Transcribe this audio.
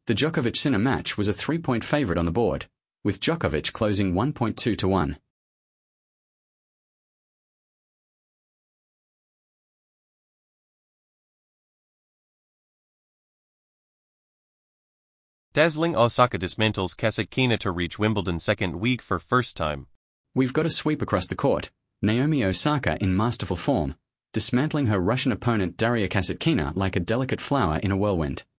The Djokovic-Sinner match was a 3-point favorite on the board, with Djokovic closing 1.2 to 1. Dazzling Osaka dismantles Kasatkina to reach Wimbledon second week for first time. We've got a sweep across the court. Naomi Osaka in masterful form, dismantling her Russian opponent Daria Kasatkina like a delicate flower in a whirlwind.